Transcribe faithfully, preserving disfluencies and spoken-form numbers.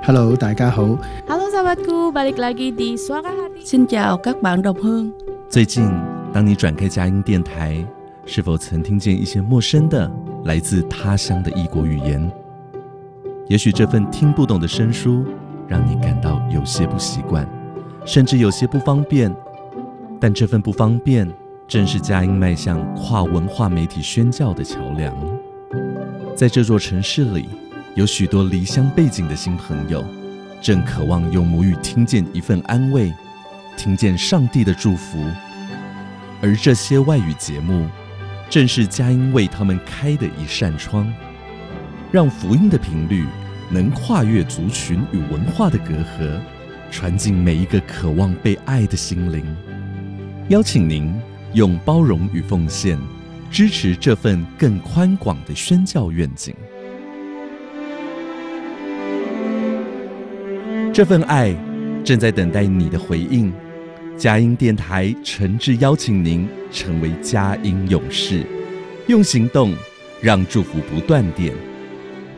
Hello， 大家好。 Halo sahabatku, balik lagi di Suara Hati. Xin chào các bạn đồng hương。 最近，当你转开佳音电台，是否曾听见一些陌生的、来自他乡的异国语言？也许这份听不懂的生疏，让你感到有些不习惯，甚至有些不方便。但这份不方便，正是佳音迈向跨文化媒体宣教的桥梁。在这座城市里，有许多离乡背景的新朋友，正渴望用母语听见一份安慰，听见上帝的祝福。而这些外语节目，正是佳音为他们开的一扇窗，让福音的频率能跨越族群与文化的隔阂，传进每一个渴望被爱的心灵。邀请您用包容与奉献，支持这份更宽广的宣教愿景。这份爱正在等待你的回应。佳音电台诚挚邀请您成为佳音勇士，用行动让祝福不断电。